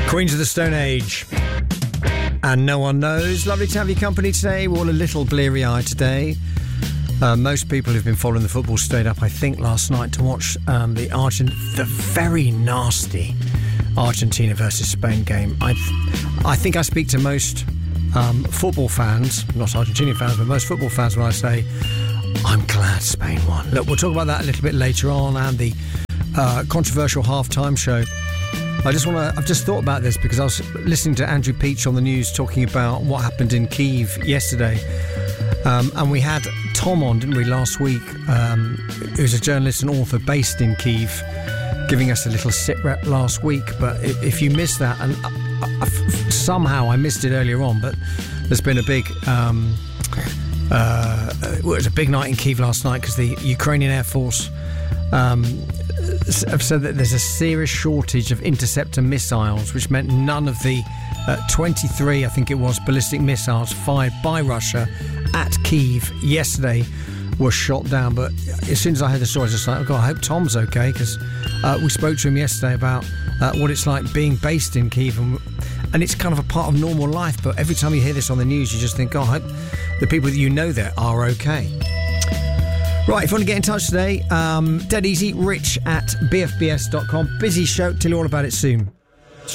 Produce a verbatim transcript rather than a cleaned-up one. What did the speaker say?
Queens of the Stone Age. And No One Knows. Lovely to have your company today. We're all a little bleary-eyed today. Uh, most people who've been following the football stayed up, I think, last night to watch um, the Argent, the very nasty Argentina versus Spain game. I, th- I think I speak to most um, football fans, not Argentinian fans, but most football fans when I say, I'm glad Spain won. Look, we'll talk about that a little bit later on, and the uh, controversial half-time show. I just want to. I've just thought about this because I was listening to Andrew Peach on the news talking about what happened in Kyiv yesterday, um, and we had Tom on, didn't we, last week? Um, who's a journalist and author based in Kyiv, giving us a little sit rep last week. But if, if you missed that, and I, I, somehow I missed it earlier on, but there's been a big. Um, uh, well, it was a big night in Kyiv last night because the Ukrainian Air Force. Um, have said that there's a serious shortage of interceptor missiles, which meant none of the uh, twenty-three, I think it was, ballistic missiles fired by Russia at Kyiv yesterday were shot down. But as soon as I heard the story, I was just like, oh God, I hope Tom's okay, because uh, we spoke to him yesterday about uh, what it's like being based in Kyiv, and, and it's kind of a part of normal life. But every time you hear this on the news, you just think, oh, I hope the people that you know there are okay. Right, if you want to get in touch today, um, dead easy, rich at b f b s dot com. Busy show, tell you all about it soon.